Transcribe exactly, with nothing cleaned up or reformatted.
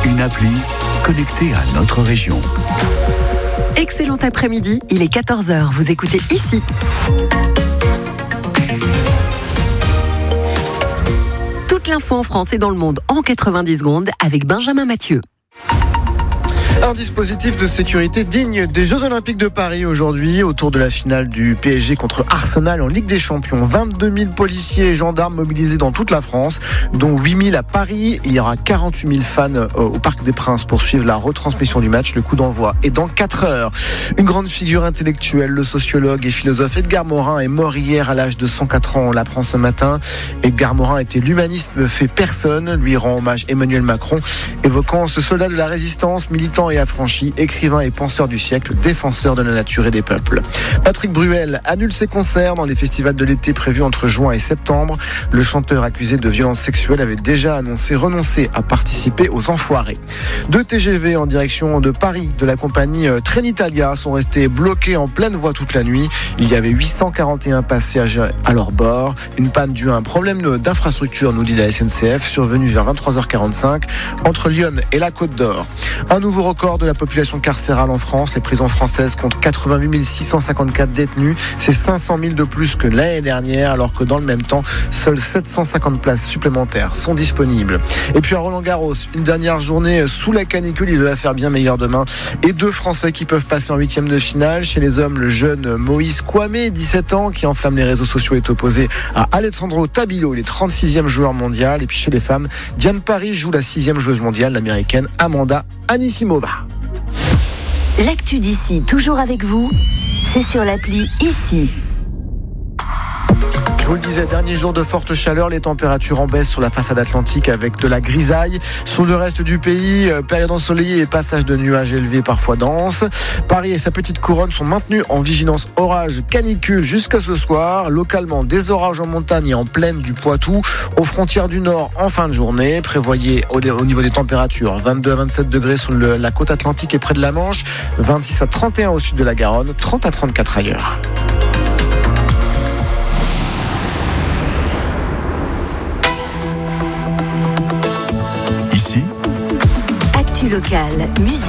une appli connectée à notre région. Excellent après-midi, il est quatorze heures, vous écoutez ici. Toute l'info en France et dans le monde en quatre-vingt-dix secondes avec Benjamin Mathieu. Un dispositif de sécurité digne des Jeux Olympiques de Paris aujourd'hui, autour de la finale du P S G contre Arsenal en Ligue des Champions. vingt-deux mille policiers et gendarmes mobilisés dans toute la France, dont huit mille à Paris. Il y aura quarante-huit mille fans au Parc des Princes pour suivre la retransmission du match. Le coup d'envoi est dans quatre heures. Une grande figure intellectuelle, le sociologue et philosophe Edgar Morin est mort hier à l'âge de cent quatre ans. On l'apprend ce matin. Edgar Morin était l'humanisme fait personne, lui rend hommage Emmanuel Macron, évoquant ce soldat de la résistance, militant et affranchi, écrivain et penseur du siècle, défenseur de la nature et des peuples. Patrick Bruel annule ses concerts dans les festivals de l'été prévus entre juin et septembre. Le chanteur accusé de violences sexuelles avait déjà annoncé renoncer à participer aux Enfoirés. Deux T G V en direction de Paris de la compagnie Trenitalia sont restés bloqués en pleine voie toute la nuit. Il y avait huit cent quarante et un passagers à leur bord. Une panne due à un problème d'infrastructure, nous dit la S N C F, survenu vers vingt-trois heures quarante-cinq entre Lyon et la Côte d'Or. Un nouveau record de la population carcérale en France. Les prisons françaises comptent quatre-vingt-huit mille six cent cinquante-quatre détenus. C'est cinq cent mille de plus que l'année dernière, alors que dans le même temps, seules sept cent cinquante places supplémentaires sont disponibles. Et puis à Roland-Garros, une dernière journée sous la canicule. Il devait faire bien meilleur demain. Et deux Français qui peuvent passer en huitième de finale. Chez les hommes, le jeune Moïse Kouamé, dix-sept ans, qui enflamme les réseaux sociaux, est opposé à Alessandro Tabilo, il est trente-sixième joueur mondial. Et puis chez les femmes, Diane Paris joue la sixième joueuse mondiale, l'américaine Amanda Anisimova. L'actu d'ici, toujours avec vous, c'est sur l'appli Ici. Je vous le disais, dernier jour de forte chaleur, les températures en baisse sur la façade atlantique avec de la grisaille. Sur le reste du pays, période ensoleillée et passage de nuages élevés parfois denses. Paris et sa petite couronne sont maintenus en vigilance orage canicule jusqu'à ce soir. Localement, des orages en montagne et en plaine du Poitou. Aux frontières du Nord en fin de journée. Prévoyez au, au niveau des températures, vingt-deux à vingt-sept degrés sur le, la côte atlantique et près de la Manche. vingt-six à trente et un au sud de la Garonne. trente à trente-quatre ailleurs. Actu locale, musique.